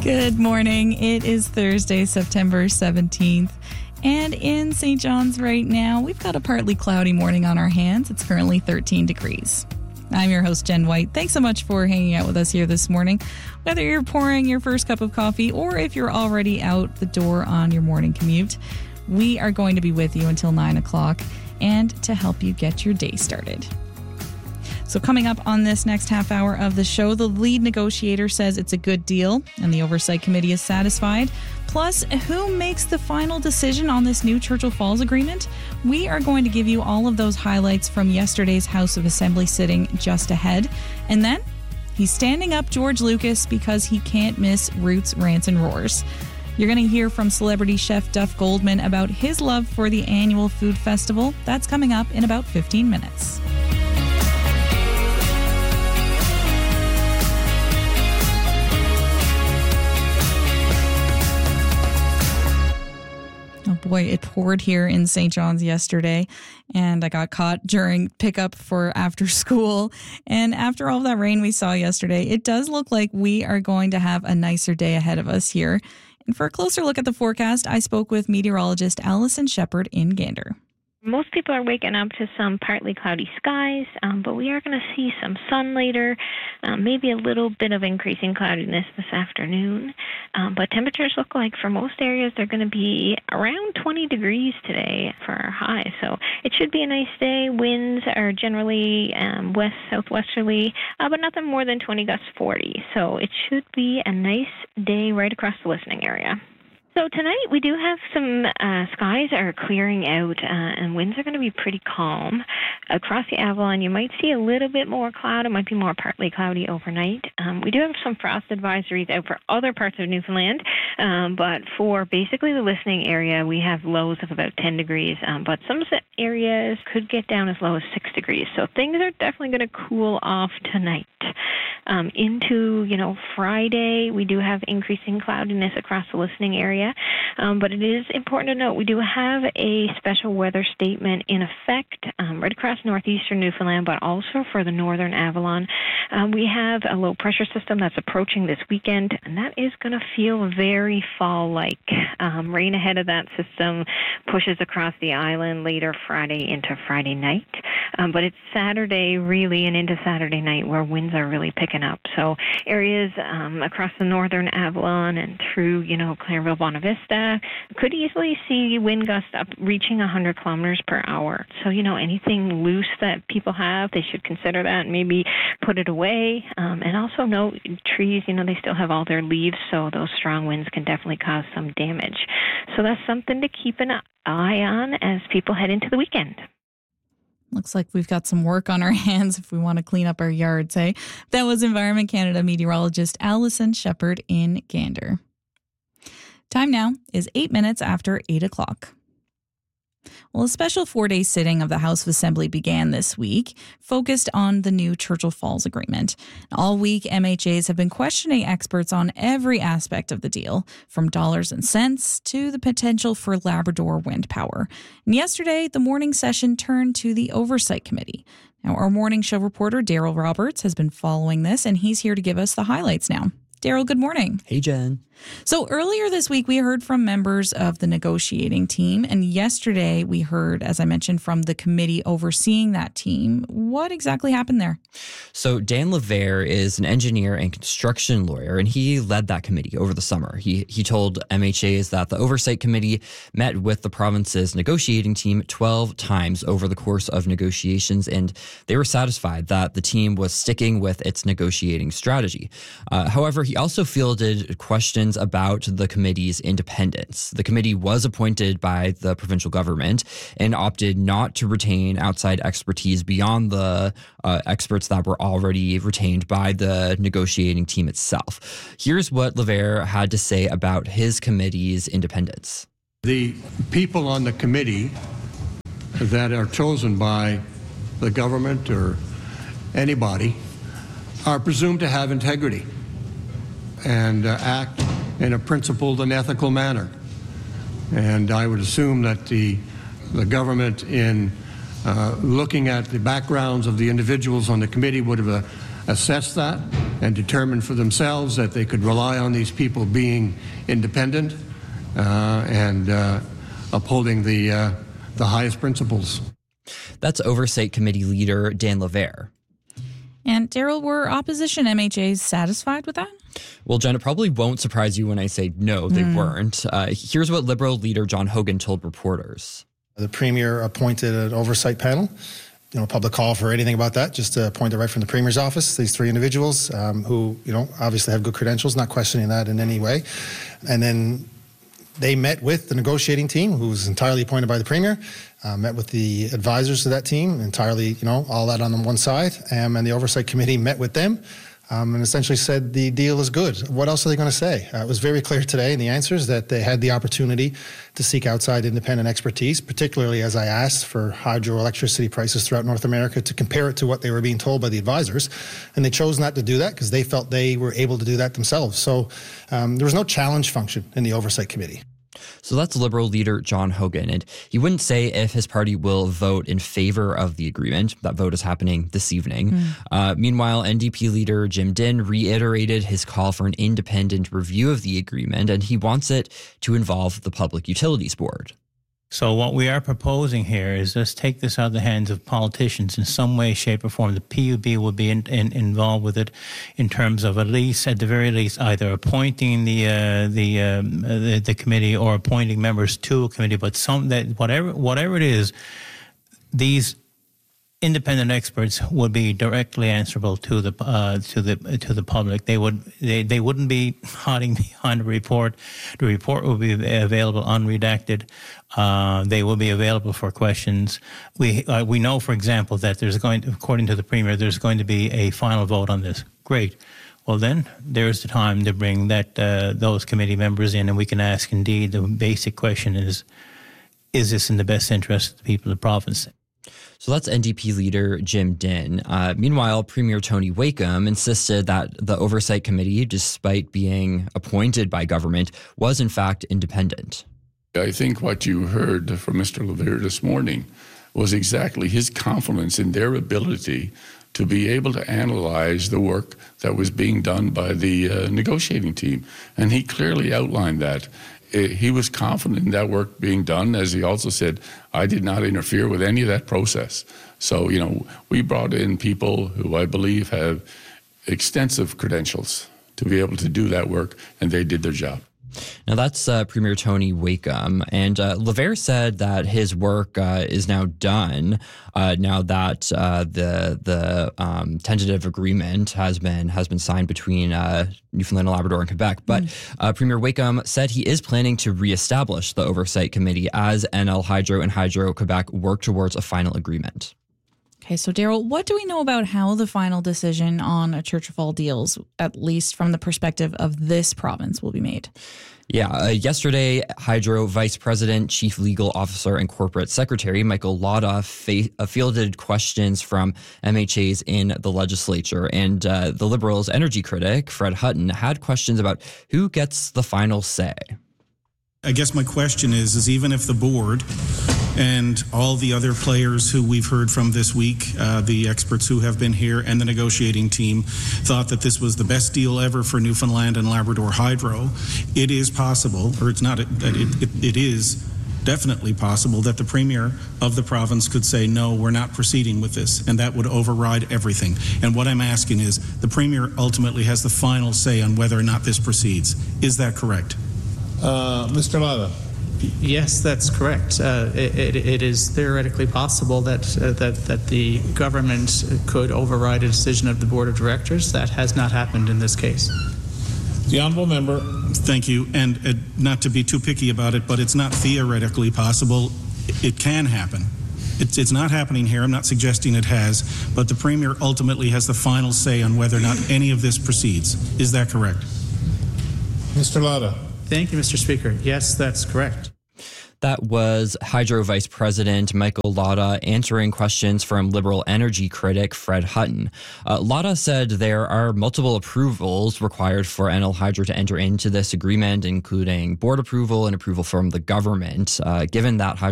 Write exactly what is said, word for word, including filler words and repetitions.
Good morning. It is Thursday, September seventeenth. And in Saint John's right now, we've got a partly cloudy morning on our hands. It's currently thirteen degrees. I'm your host, Jen White. Thanks so much for hanging out with us here this morning. Whether you're pouring your first cup of coffee or if you're already out the door on your morning commute, we are going to be with you until nine o'clock and to help you get your day started. So coming up on this next half hour of the show, the lead negotiator says it's a good deal and the Oversight Committee is satisfied. Plus, who makes the final decision on this new Churchill Falls agreement? We are going to give you all of those highlights from yesterday's House of Assembly sitting just ahead. And then he's standing up George Lucas because he can't miss Roots, Rants, and Roars. You're going to hear from celebrity chef Duff Goldman about his love for the annual food festival. That's coming up in about fifteen minutes. Oh boy, it poured here in Saint John's yesterday, and I got caught during pickup for after school. And after all that rain we saw yesterday, it does look like we are going to have a nicer day ahead of us here. And for a closer look at the forecast, I spoke with meteorologist Allison Shepard in Gander. Most people are waking up to some partly cloudy skies, um, but we are going to see some sun later, um, maybe a little bit of increasing cloudiness this afternoon. Um, but temperatures look like for most areas they're going to be around twenty degrees today for our high. So it should be a nice day. Winds are generally um, west, southwesterly, uh, but nothing more than twenty gusts forty. So it should be a nice day right across the listening area. So tonight we do have some uh, skies are clearing out uh, and winds are going to be pretty calm. Across the Avalon, you might see a little bit more cloud. It might be more partly cloudy overnight. Um, we do have some frost advisories out for other parts of Newfoundland, um, but for basically the listening area, we have lows of about ten degrees, um, but some areas could get down as low as six degrees. So things are definitely going to cool off tonight. Um, into, you know, Friday, we do have increasing cloudiness across the listening area. Um, but it is important to note we do have a special weather statement in effect um, right across northeastern Newfoundland, but also for the northern Avalon. Um, we have a low pressure system that's approaching this weekend, and that is going to feel very fall-like. Um, rain ahead of that system pushes across the island later Friday into Friday night. Um, but it's Saturday really and into Saturday night where winds are really picking up. So areas um, across the northern Avalon and through, you know, Clareville, Bonavista, Vista could easily see wind gusts up reaching one hundred kilometers per hour. So, you know, anything loose that people have, they should consider that and maybe put it away. Um, and also note trees, you know, they still have all their leaves, so those strong winds can definitely cause some damage. So that's something to keep an eye on as people head into the weekend. Looks like we've got some work on our hands if we want to clean up our yards, eh? That was Environment Canada meteorologist Allison Shepard in Gander. Time now is eight minutes after eight o'clock. Well, a special four-day sitting of the House of Assembly began this week, focused on the new Churchill Falls agreement. All week, M H As have been questioning experts on every aspect of the deal, from dollars and cents to the potential for Labrador wind power. And yesterday, the morning session turned to the Oversight Committee. Now, our morning show reporter, Daryl Roberts, has been following this, and he's here to give us the highlights now. Daryl, good morning. Hey, Jen. So earlier this week, we heard from members of the negotiating team. And yesterday, we heard, as I mentioned, from the committee overseeing that team. What exactly happened there? So Dan Lever is an engineer and construction lawyer, and he led that committee over the summer. He he told M H As that the Oversight Committee met with the province's negotiating team twelve times over the course of negotiations, and they were satisfied that the team was sticking with its negotiating strategy. Uh, however, he also fielded questions about the committee's independence. The committee was appointed by the provincial government and opted not to retain outside expertise beyond the uh, experts that were already retained by the negotiating team itself. Here's what Lever had to say about his committee's independence. The people on the committee that are chosen by the government or anybody are presumed to have integrity and uh, act in a principled and ethical manner. And I would assume that the, the government, in uh, looking at the backgrounds of the individuals on the committee, would have uh, assessed that and determined for themselves that they could rely on these people being independent uh, and uh, upholding the, uh, the highest principles. That's Oversight Committee leader Dan Laver. And Daryl, were opposition M H As satisfied with that? Well, Jen, it probably won't surprise you when I say no, they mm. weren't. Uh, here's what Liberal leader John Hogan told reporters. The Premier appointed an oversight panel. You know, public call for anything about that, just to appoint it right from the Premier's office. These three individuals um, who, you know, obviously have good credentials, not questioning that in any way. And then they met with the negotiating team, who was entirely appointed by the Premier, uh, met with the advisors to that team, entirely, you know, all that on the one side. Um, and the Oversight Committee met with them um, and essentially said the deal is good. What else are they going to say? Uh, it was very clear today in the answers that they had the opportunity to seek outside independent expertise, particularly as I asked for hydroelectricity prices throughout North America to compare it to what they were being told by the advisors. And they chose not to do that because they felt they were able to do that themselves. So um, there was no challenge function in the Oversight Committee. So that's Liberal leader John Hogan, and he wouldn't say if his party will vote in favor of the agreement. That vote is happening this evening. Mm. Uh, meanwhile, N D P leader Jim Dinn reiterated his call for an independent review of the agreement, and he wants it to involve the Public Utilities Board. So what we are proposing here is let's take this out of the hands of politicians in some way, shape, or form. The P U B will be in, in, involved with it in terms of at least, at the very least, either appointing the uh, the, um, the the committee or appointing members to a committee. But some that whatever whatever it is, these independent experts would be directly answerable to the uh, to the to the public. They would they, they wouldn't be hiding behind a report. The report will be available unredacted. Uh, they will be available for questions. We uh, we know, for example, that there's going to, according to the Premier, there's going to be a final vote on this. Great. Well, then there's the time to bring that uh, those committee members in, and we can ask. Indeed, the basic question is: is this in the best interest of the people of the province? So that's N D P leader Jim Dinn. Uh, meanwhile, Premier Tony Wakeham insisted that the Oversight Committee, despite being appointed by government, was in fact independent. I think what you heard from Mister Laver this morning was exactly his confidence in their ability to be able to analyze the work that was being done by the uh, negotiating team. And he clearly outlined that. He was confident in that work being done. As he also said, I did not interfere with any of that process. So, you know, we brought in people who I believe have extensive credentials to be able to do that work, and they did their job. Now, that's uh, Premier Tony Wakeham. And uh, Laver said that his work uh, is now done uh, now that uh, the the um, tentative agreement has been has been signed between uh, Newfoundland, Labrador, and Quebec. But mm. uh, Premier Wakeham said he is planning to reestablish the Oversight Committee as N L Hydro and Hydro-Quebec work towards a final agreement. Okay, so Daryl, what do we know about how the final decision on a Church of All deals, at least from the perspective of this province, will be made? Yeah, uh, yesterday, Hydro Vice President, Chief Legal Officer, and Corporate Secretary Michael Lotta fa- uh, fielded questions from M H As in the legislature, and uh, the Liberals' energy critic, Fred Hutton, had questions about who gets the final say. I guess my question is, is even if the board and all the other players who we've heard from this week, uh, the experts who have been here and the negotiating team, thought that this was the best deal ever for Newfoundland and Labrador Hydro, it is possible, or it's not, it, it, it is definitely possible that the Premier of the province could say, no, we're not proceeding with this, and that would override everything. And what I'm asking is, the Premier ultimately has the final say on whether or not this proceeds. Is that correct? Uh, Mister Lotta. Yes, that's correct. Uh, it, it is theoretically possible that, uh, that that the government could override a decision of the Board of Directors. That has not happened in this case. The honourable member. Thank you. And uh, not to be too picky about it, but it's not theoretically possible. It can happen. It's, it's not happening here. I'm not suggesting it has. But the Premier ultimately has the final say on whether or not any of this proceeds. Is that correct? Mister Lotta. Thank you, Mister Speaker. Yes, that's correct. That was Hydro Vice President Michael Lotta answering questions from Liberal energy critic Fred Hutton. Uh, Lotta said there are multiple approvals required for N L Hydro to enter into this agreement, including board approval and approval from the government. Uh, given that Hydro